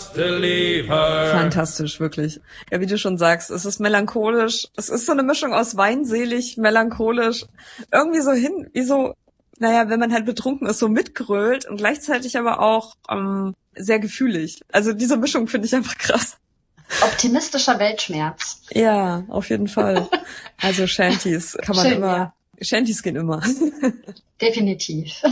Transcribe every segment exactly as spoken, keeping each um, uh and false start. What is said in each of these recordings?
just to leave her. Fantastisch, wirklich. Ja, wie du schon sagst, es ist melancholisch. Es ist so eine Mischung aus weinselig, melancholisch. Irgendwie so hin, wie so, naja, wenn man halt betrunken ist, so mitgrölt und gleichzeitig aber auch ähm, sehr gefühlig. Also diese Mischung finde ich einfach krass. Optimistischer Weltschmerz. Ja, auf jeden Fall. Also Shanties kann man Schön, immer, ja. Shanties gehen immer. Definitiv.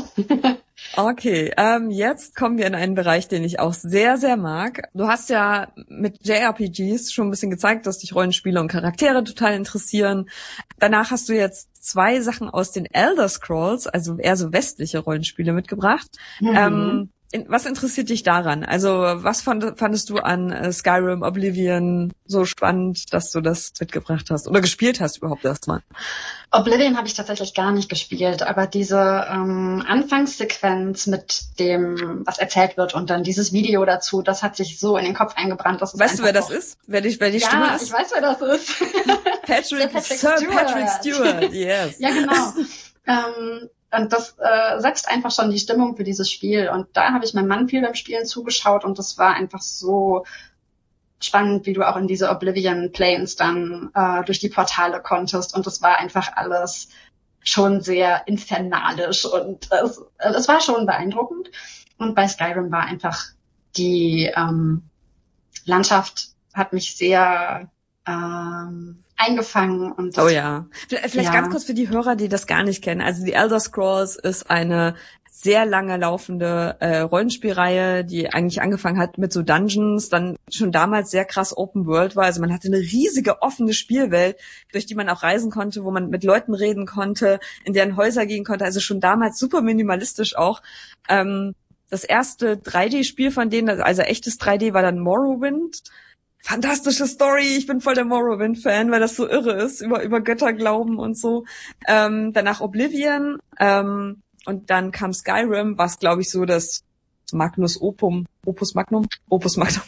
Okay, ähm, jetzt kommen wir in einen Bereich, den ich auch sehr, sehr mag. Du hast ja mit J R P Gs schon ein bisschen gezeigt, dass dich Rollenspiele und Charaktere total interessieren. Danach hast du jetzt zwei Sachen aus den Elder Scrolls, also eher so westliche Rollenspiele mitgebracht. Mhm. Ähm, in, was interessiert dich daran? Also was fand, fandest du an äh, Skyrim, Oblivion so spannend, dass du das mitgebracht hast oder gespielt hast überhaupt erstmal? Oblivion habe ich tatsächlich gar nicht gespielt, aber diese ähm, Anfangssequenz mit dem, was erzählt wird und dann dieses Video dazu, das hat sich so in den Kopf eingebrannt. Dass es weißt du, wer das ist? Wer die, wer die ja, Stimme ist? Ja, ich weiß, wer das ist. Patrick, Patrick Sir Stewart. Patrick Stewart, yes. Ja, genau. ähm, und das äh, setzt einfach schon die Stimmung für dieses Spiel. Und da habe ich meinem Mann viel beim Spielen zugeschaut und das war einfach so spannend, wie du auch in diese Oblivion Plains dann äh, durch die Portale konntest. Und das war einfach alles schon sehr infernalisch und es, es war schon beeindruckend. Und bei Skyrim war einfach die ähm, Landschaft hat mich sehr ähm, eingefangen. Und das, oh ja. Vielleicht ja. ganz kurz für die Hörer, die das gar nicht kennen. Also die Elder Scrolls ist eine sehr lange laufende äh, Rollenspielreihe, die eigentlich angefangen hat mit so Dungeons, dann schon damals sehr krass Open World war. Also man hatte eine riesige offene Spielwelt, durch die man auch reisen konnte, wo man mit Leuten reden konnte, in deren Häuser gehen konnte. Also schon damals super minimalistisch auch. Ähm, das erste drei D-Spiel von denen, also echtes drei D, war dann Morrowind. Fantastische Story, ich bin voll der Morrowind-Fan, weil das so irre ist, über über Götterglauben und so. Ähm, danach Oblivion, ähm, und dann kam Skyrim, was, glaube ich, so das Magnus Opum, Opus Magnum, Opus Magnum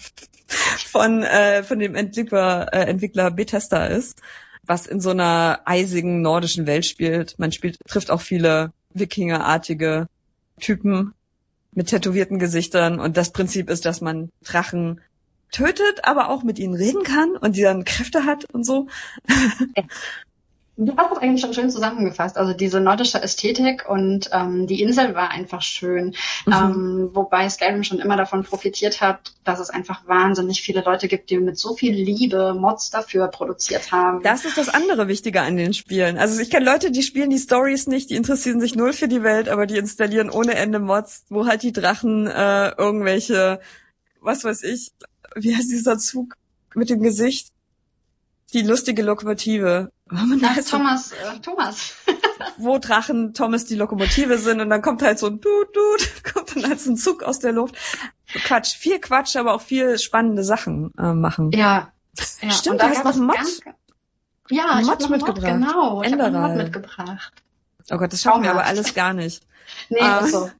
von äh, von dem Entwickler, äh, Entwickler Bethesda ist, was in so einer eisigen nordischen Welt spielt. Man spielt, trifft auch viele Wikingerartige Typen mit tätowierten Gesichtern und das Prinzip ist, dass man Drachen tötet, aber auch mit ihnen reden kann und die dann Kräfte hat und so. Du hast es eigentlich schon schön zusammengefasst. Also diese nordische Ästhetik und ähm, die Insel war einfach schön. Mhm. Ähm, wobei Skyrim schon immer davon profitiert hat, dass es einfach wahnsinnig viele Leute gibt, die mit so viel Liebe Mods dafür produziert haben. Das ist das andere Wichtige an den Spielen. Also ich kenne Leute, die spielen die Storys nicht, die interessieren sich null für die Welt, aber die installieren ohne Ende Mods, wo halt die Drachen äh, irgendwelche, was weiß ich, wie heißt dieser Zug mit dem Gesicht? Die lustige Lokomotive. Ach, Thomas, äh, Thomas. Wo Drachen Thomas die Lokomotive sind und dann kommt halt so ein Dut, Dut, kommt dann halt so ein Zug aus der Luft. Quatsch, viel Quatsch, aber auch viel spannende Sachen äh, machen. Ja. ja. Stimmt, du hast noch einen Mod? Ja, einen ich Mod habe noch mitgebracht. Mod, genau. Ich habe einen Mod Enderal. mitgebracht. Oh Gott, das schaffen wir aber alles gar nicht. Nee, ähm, also.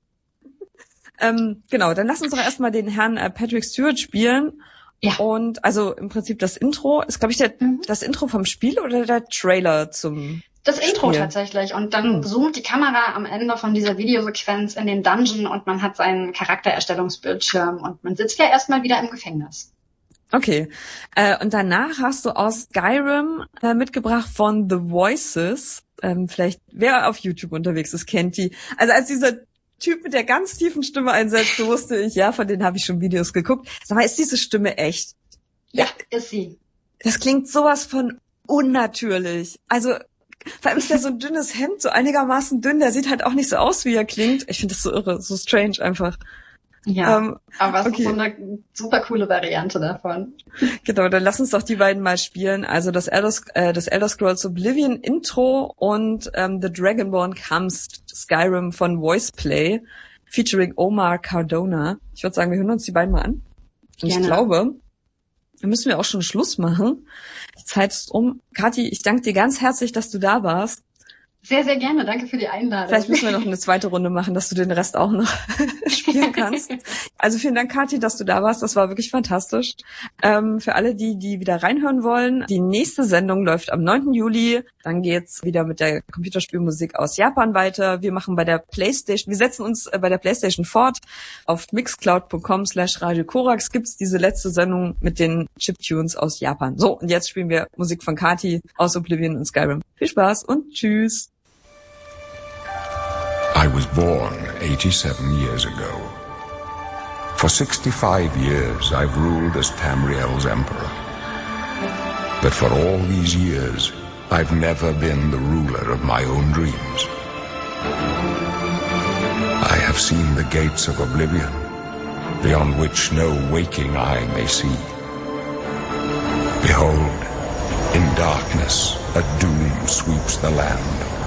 ähm, genau, dann lass uns doch erstmal den Herrn äh, Patrick Stewart spielen. Ja. Und also im Prinzip das Intro ist, glaube ich, der, mhm. das Intro vom Spiel oder der Trailer zum Das Intro Spiel? Tatsächlich. Und dann mhm. zoomt die Kamera am Ende von dieser Videosequenz in den Dungeon und man hat seinen Charaktererstellungsbildschirm und man sitzt ja erstmal wieder im Gefängnis. Okay. Äh, und danach hast du aus Skyrim äh, mitgebracht von The Voices. Ähm, vielleicht, wer auf YouTube unterwegs ist, kennt die. Also als dieser Typ mit der ganz tiefen Stimme einsetzte, wusste ich, ja, von denen habe ich schon Videos geguckt. Sag mal, ist diese Stimme echt? Ja, ist sie. Das klingt sowas von unnatürlich. Also, vor allem ist der so ein dünnes Hemd, so einigermaßen dünn. Der sieht halt auch nicht so aus, wie er klingt. Ich finde das so irre, so strange einfach. Ja, ähm, aber es okay. ist so eine super coole Variante davon. Genau, dann lass uns doch die beiden mal spielen. Also das Elder, äh, das Elder Scrolls Oblivion Intro und ähm, The Dragonborn Comes Skyrim von Voiceplay featuring Omar Cardona. Ich würde sagen, wir hören uns die beiden mal an. Und Gerne. Ich glaube, da müssen wir auch schon Schluss machen. Die Zeit ist um. Kathi, ich danke dir ganz herzlich, dass du da warst. Sehr, sehr gerne. Danke für die Einladung. Vielleicht müssen wir noch eine zweite Runde machen, dass du den Rest auch noch spielen kannst. Also vielen Dank, Kathi, dass du da warst. Das war wirklich fantastisch. Ähm, für alle, die, die wieder reinhören wollen, die nächste Sendung läuft am neunten Juli. Dann geht's wieder mit der Computerspielmusik aus Japan weiter. Wir machen bei der PlayStation, wir setzen uns bei der PlayStation fort. Auf mixcloud punkt com slash Radio Korax gibt's diese letzte Sendung mit den Chiptunes aus Japan. So, und jetzt spielen wir Musik von Kathi aus Oblivion und Skyrim. Viel Spaß und tschüss. I was born eighty-seven years ago. For sixty-five years I've ruled as Tamriel's emperor. But for all these years, I've never been the ruler of my own dreams. I have seen the gates of oblivion, beyond which no waking eye may see. Behold, in darkness a doom sweeps the land.